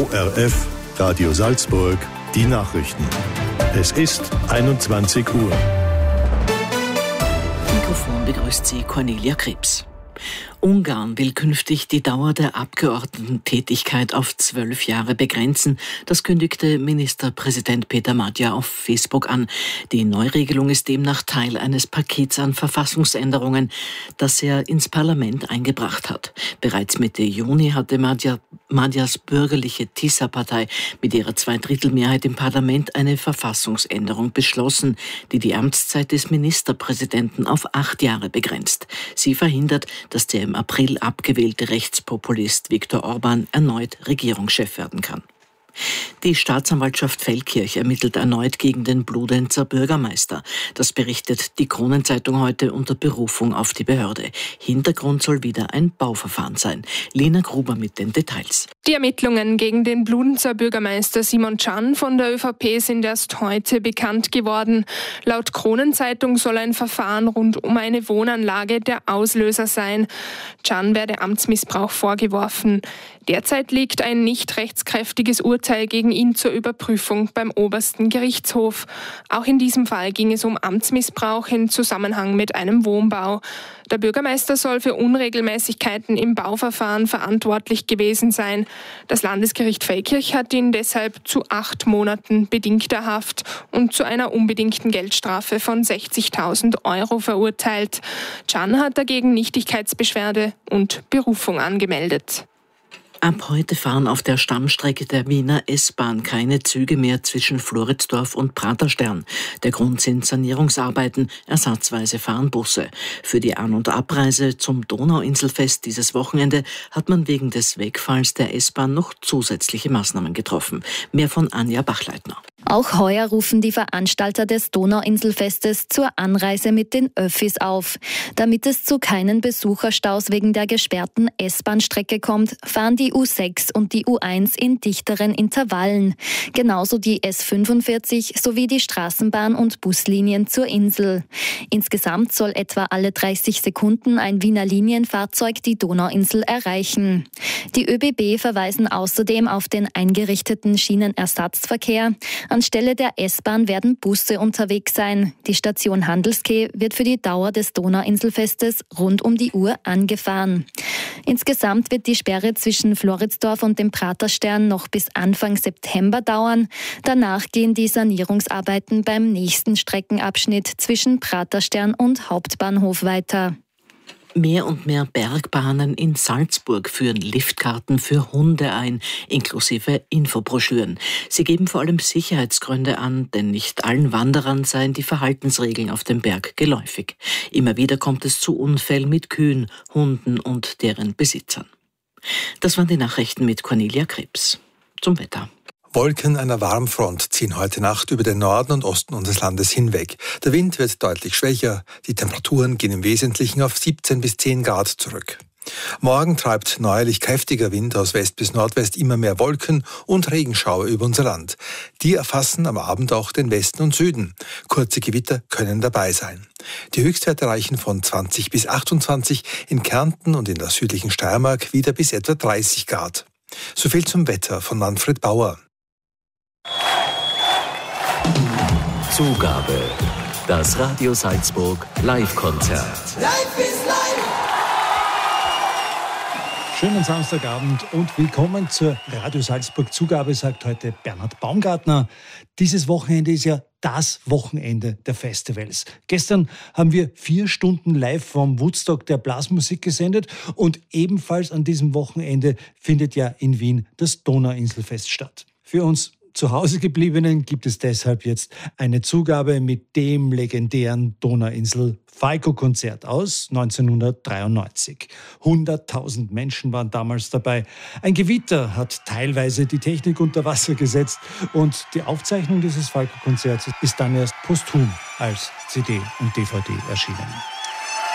ORF, Radio Salzburg, die Nachrichten. Es ist 21 Uhr. Mikrofon begrüßt Sie Cornelia Krebs. Ungarn will künftig die Dauer der Abgeordnetentätigkeit auf 12 Jahre begrenzen. Das kündigte Ministerpräsident Peter Magyar auf Facebook an. Die Neuregelung ist demnach Teil eines Pakets an Verfassungsänderungen, das er ins Parlament eingebracht hat. Bereits Mitte Juni hatte Magyars bürgerliche TISA-Partei mit ihrer Zweidrittelmehrheit im Parlament eine Verfassungsänderung beschlossen, die die Amtszeit des Ministerpräsidenten auf 8 Jahre begrenzt. Sie verhindert, dass der im April abgewählte Rechtspopulist Viktor Orbán erneut Regierungschef werden kann. Die Staatsanwaltschaft Feldkirch ermittelt erneut gegen den Bludenzer Bürgermeister. Das berichtet die Kronenzeitung heute unter Berufung auf die Behörde. Hintergrund soll wieder ein Bauverfahren sein. Lena Gruber mit den Details. Die Ermittlungen gegen den Bludenzer Bürgermeister Simon Can von der ÖVP sind erst heute bekannt geworden. Laut Kronenzeitung soll ein Verfahren rund um eine Wohnanlage der Auslöser sein. Can werde Amtsmissbrauch vorgeworfen. Derzeit liegt ein nicht rechtskräftiges Urteil gegen ihn zur Überprüfung beim obersten Gerichtshof. Auch in diesem Fall ging es um Amtsmissbrauch in Zusammenhang mit einem Wohnbau. Der Bürgermeister soll für Unregelmäßigkeiten im Bauverfahren verantwortlich gewesen sein. Das Landesgericht Feldkirch hat ihn deshalb zu 8 Monaten bedingter Haft und zu einer unbedingten Geldstrafe von 60.000 Euro verurteilt. Can hat dagegen Nichtigkeitsbeschwerde und Berufung angemeldet. Ab heute fahren auf der Stammstrecke der Wiener S-Bahn keine Züge mehr zwischen Floridsdorf und Praterstern. Der Grund sind Sanierungsarbeiten, ersatzweise fahren Busse. Für die An- und Abreise zum Donauinselfest dieses Wochenende hat man wegen des Wegfalls der S-Bahn noch zusätzliche Maßnahmen getroffen. Mehr von Anja Bachleitner. Auch heuer rufen die Veranstalter des Donauinselfestes zur Anreise mit den Öffis auf. Damit es zu keinen Besucherstaus wegen der gesperrten S-Bahn-Strecke kommt, fahren die U6 und die U1 in dichteren Intervallen. Genauso die S45 sowie die Straßenbahn- und Buslinien zur Insel. Insgesamt soll etwa alle 30 Sekunden ein Wiener Linienfahrzeug die Donauinsel erreichen. Die ÖBB verweisen außerdem auf den eingerichteten Schienenersatzverkehr. Anstelle der S-Bahn werden Busse unterwegs sein. Die Station Handelskeh wird für die Dauer des Donauinselfestes rund um die Uhr angefahren. Insgesamt wird die Sperre zwischen Floridsdorf und dem Praterstern noch bis Anfang September dauern. Danach gehen die Sanierungsarbeiten beim nächsten Streckenabschnitt zwischen Praterstern und Hauptbahnhof weiter. Mehr und mehr Bergbahnen in Salzburg führen Liftkarten für Hunde ein, inklusive Infobroschüren. Sie geben vor allem Sicherheitsgründe an, denn nicht allen Wanderern seien die Verhaltensregeln auf dem Berg geläufig. Immer wieder kommt es zu Unfällen mit Kühen, Hunden und deren Besitzern. Das waren die Nachrichten mit Cornelia Krebs. Zum Wetter. Wolken einer Warmfront ziehen heute Nacht über den Norden und Osten unseres Landes hinweg. Der Wind wird deutlich schwächer. Die Temperaturen gehen im Wesentlichen auf 17 bis 10 Grad zurück. Morgen treibt neuerlich kräftiger Wind aus West bis Nordwest immer mehr Wolken und Regenschauer über unser Land. Die erfassen am Abend auch den Westen und Süden. Kurze Gewitter können dabei sein. Die Höchstwerte reichen von 20 bis 28, in Kärnten und in der südlichen Steiermark wieder bis etwa 30 Grad. So viel zum Wetter von Manfred Bauer. Zugabe. Das Radio Salzburg Live-Konzert. Life is life. Schönen Samstagabend und willkommen zur Radio Salzburg Zugabe, sagt heute Bernhard Baumgartner. Dieses Wochenende ist ja das Wochenende der Festivals. Gestern haben wir 4 Stunden live vom Woodstock der Blasmusik gesendet und ebenfalls an diesem Wochenende findet ja in Wien das Donauinselfest statt. Für uns zu Hause gebliebenen gibt es deshalb jetzt eine Zugabe mit dem legendären Donauinsel-Falco-Konzert aus 1993. 100.000 Menschen waren damals dabei. Ein Gewitter hat teilweise die Technik unter Wasser gesetzt und die Aufzeichnung dieses Falco-Konzerts ist dann erst posthum als CD und DVD erschienen.